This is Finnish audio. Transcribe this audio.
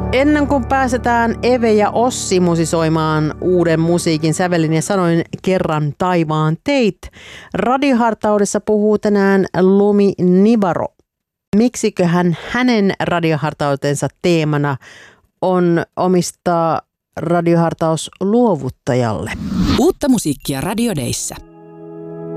Ennen kuin pääsetään Eve ja Ossi musisoimaan uuden musiikin sävelin ja sanoin kerran taivaan teit, radiohartaudessa puhuu tänään Lumi Nivaro. Miksiköhän hänen radiohartautensa teemana on omistaa radiohartaus luovuttajalle? Uutta musiikkia Radio Dayssä.